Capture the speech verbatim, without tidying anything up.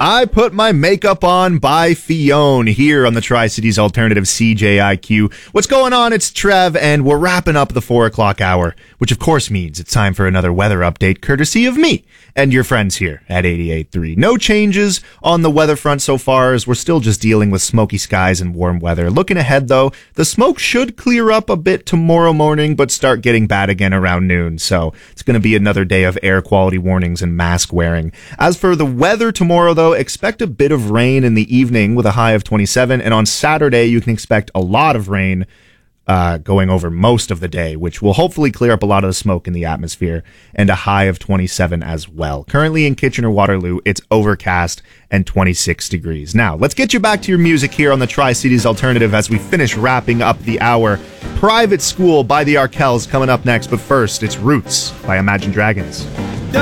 I Put My Makeup On by Fionn here on the Tri-Cities Alternative C J I Q. What's going on? It's Trev, and we're wrapping up the four o'clock hour, which of course means it's time for another weather update courtesy of me and your friends here at eighty-eight point three. No changes on the weather front so far, as we're still just dealing with smoky skies and warm weather. Looking ahead, though, the smoke should clear up a bit tomorrow morning, but start getting bad again around noon. So it's going to be another day of air quality warnings and mask wearing. As for the weather tomorrow, though, expect a bit of rain in the evening with a high of twenty-seven. And on Saturday, you can expect a lot of rain uh, going over most of the day, which will hopefully clear up a lot of the smoke in the atmosphere, and a high of twenty-seven as well. Currently in Kitchener-Waterloo, it's overcast and twenty-six degrees. Now, let's get you back to your music here on the Tri-Cities Alternative as we finish wrapping up the hour. Private School by the Arkells coming up next, but first, it's Roots by Imagine Dragons.